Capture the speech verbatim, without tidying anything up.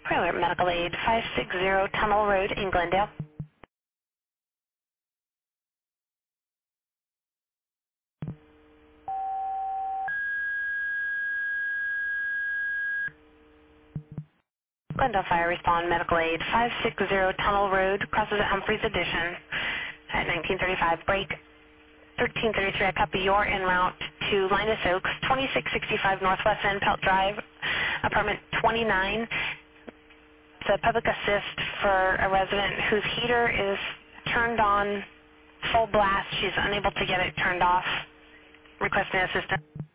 Alert Medical Aid, five six zero Tunnel Road in Glendale. Glendale Fire Respond Medical Aid, five six zero Tunnel Road, crosses at Humphreys Addition at nineteen thirty-five. Break thirteen thirty-three. I copy your en route to Linus Oaks, twenty-six sixty-five Northwest Van Pelt Drive, apartment twenty-nine. It's a public assist for a resident whose heater is turned on full blast. She's unable to get it turned off. Requesting assistance.